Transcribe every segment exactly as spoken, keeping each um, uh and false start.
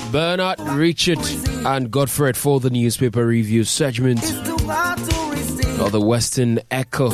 Bernard, Richard, and Godfred for the newspaper review segment of the Western Echo.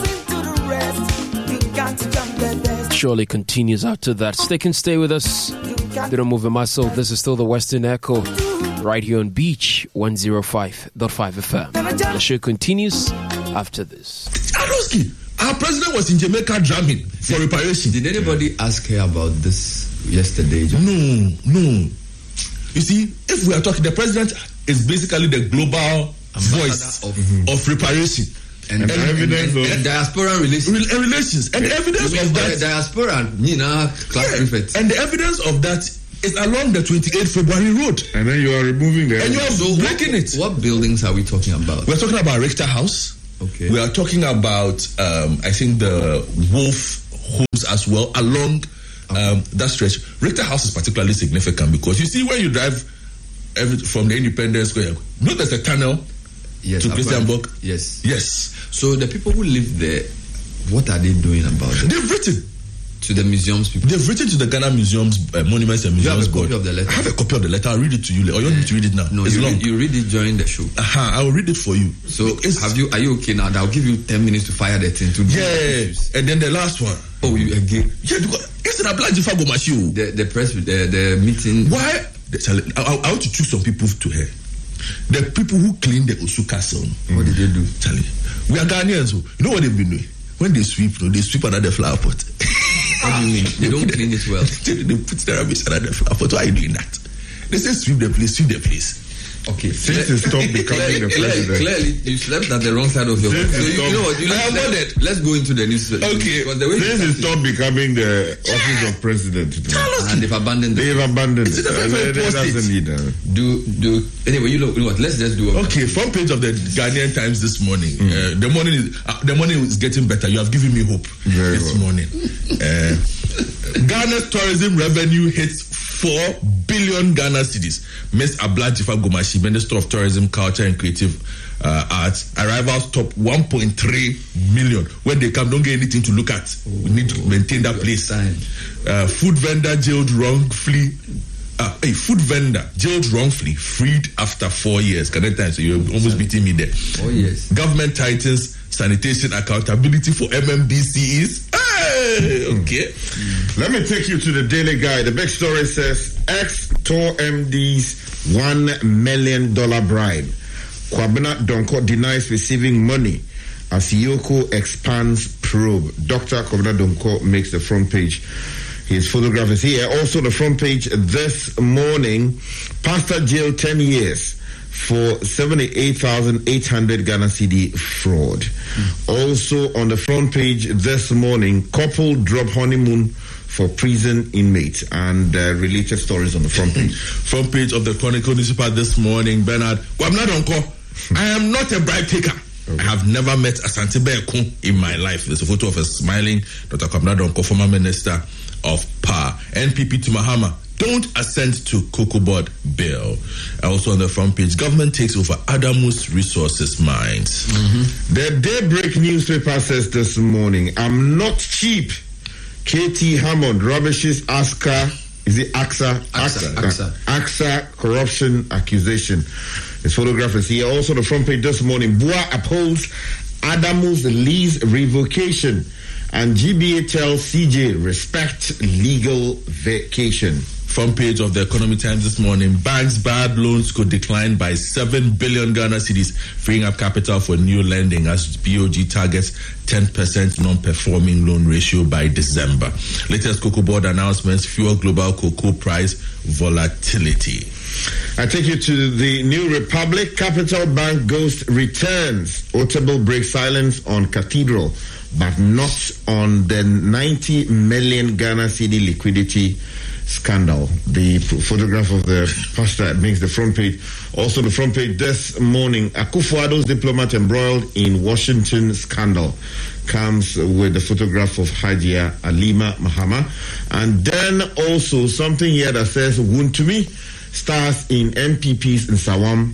Surely continues after that. Stick and stay with us. Don't move a muscle. This is still the Western Echo right here on Beach one oh five point five F M. The show continues after this. Aroski, our president was in Jamaica drumming for reparation. Did anybody ask her about this yesterday, John? No, no. You see, if we are talking, the president is basically the global voice of, mm-hmm. of reparation. And, and, and evidence and, and, and diaspora relations. Re- relations. And the evidence of that. Diaspora, you know, class prefect. And the evidence of that is along the twenty-eighth February road. And then you are removing the And you are so breaking what, it. What buildings are we talking about? We're talking about Richter House. Okay. We are talking about, um, I think, the Wolf Homes as well, along um, that stretch. Richter House is particularly significant because you see when you drive every, from the Independence Square, you know there's a tunnel yes, to Christianburg? Yes. Yes. So the people who live there, what are they doing about it? They've written. To the museums people? They've written to the Ghana Museums, uh, Monuments and Museums Board. You have a copy of the letter? I have a copy of the letter. I'll read it to you. Or you want me to read it now? No, it's you long. Read, you read it during the show. Uh-huh, I will read it for you. So have you? Are you okay now? I'll give you ten minutes to fire that thing. To yeah. And then the last one. Oh, you again? Yeah, because it's an obliged if I go my show. The, the press, the, the meeting. Why? I, I want to choose some people to her. The people who clean the Osu Castle. Mm. What did they do? Charlie, we are Ghanaians. You know what they've been doing? When they sweep, you know, they sweep under the flower pot. What do you mean? They don't clean it well. They put the rubbish under the flower pot. Why are you doing that? They say sweep the place, sweep the place. Okay. Since you stop becoming the president. Clearly, you slept at the wrong side of your bed. So you, you know what? You let, let, let's go into the news. Okay. The way Since you stop becoming the office of president. And they've abandoned it. They've abandoned it. It's a very, very doesn't need that. Do, do, anyway, you know, you know what? Let's just do it. Okay, front page of the Ghanaian Times this morning. Mm. Uh, the morning is uh, the morning is getting better. You have given me hope very this well. morning. Uh, Ghana's tourism revenue hits four billion Ghana cedis. Miss Ablajifa Gomashi, Minister of Tourism, Culture and Creative uh, Arts, arrivals top one point three million. When they come, don't get anything to look at. We need to maintain that place. Uh, food vendor jailed wrongfully. Uh, a food vendor jailed wrongfully, freed after four years. Can I tell you? So you're almost beating me there. Oh yes. Government tightens sanitation accountability for M M B C Es. Hey, okay. Mm. Let me take you to the Daily Guide. The big story says ex-Tor M D's one million dollars bribe. Kwabena Donko denies receiving money as Yoko expands probe. Doctor Kwabena Donko makes the front page. His photograph is here. Also the front page this morning. Pastor jailed ten years for seventy-eight thousand eight hundred Ghana cedi fraud. Mm. Also on the front page this morning, couple drop honeymoon for prison inmates, and uh, related stories on the front page. Front page of the Chronicle newspaper this morning, Bernard. I am not a bribe taker. Okay. I have never met Asante Beku in my life. There's a photo of a smiling Doctor Kwabena Donko, former minister of power. N P P to Mahama, don't assent to Cocoa Board bill. Also on the front page, government takes over Adamus Resources Mines. Mm-hmm. The Daybreak newspaper says this morning, I'm not cheap. K T Hammond rubbishes AXA, is it AXA? AXA. AXA. AXA corruption accusation. His photograph is here. Also the front page this morning, Bua upholds Adamus lease revocation. And G B A tells C J respect legal vacation. Front page of the Economic Times this morning, banks' bad loans could decline by seven billion Ghana cedis, freeing up capital for new lending as B O G targets ten percent non-performing loan ratio by December. Latest Cocoa Board announcements fuel global cocoa price volatility. I take you to the New Republic. Capital Bank ghost returns. Otable breaks silence on Cathedral, but not on the ninety million Ghana cedi liquidity scandal. The photograph of the pastor makes the front page. Also the front page this morning, Akufo-Addo's diplomat embroiled in Washington scandal comes with the photograph of Hajia Alima Mahama. And then also something here that says Wuntumi stars in M P P's in Sawam power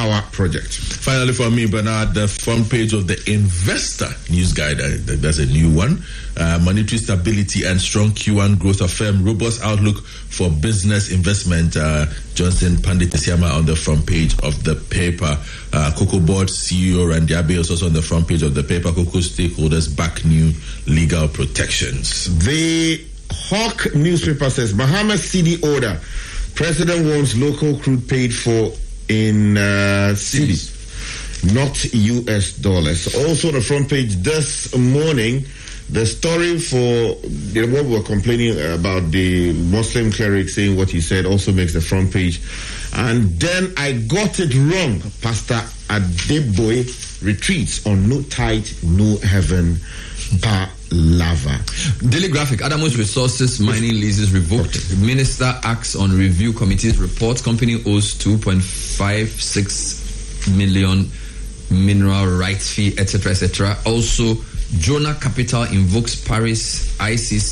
power project. Finally, for me, Bernard, the front page of the Investor News Guide. Uh, that's a new one. Uh, monetary stability and strong Q one growth affirm robust outlook for business investment. Uh, Johnson Pandit Isiama on the front page of the paper. Uh, Cocoa Board C E O Randy Abe is also on the front page of the paper. Cocoa stakeholders back new legal protections. The Hawk newspaper says Bahamas C D order. President wants local crude paid for in uh, cedis, not U S dollars. Also, the front page this morning, the story for the, what we were complaining about the Muslim cleric saying what he said also makes the front page. And then I got it wrong. Pastor Adeboye retreats on no tithe, no heaven, bar lava. Daily Graphic, Adamos Resources mining leases revoked. Minister acts on review committee's report. Company owes two point five six million mineral rights fee, et cetera, et cetera. Also, Jonah Capital invokes Paris I C C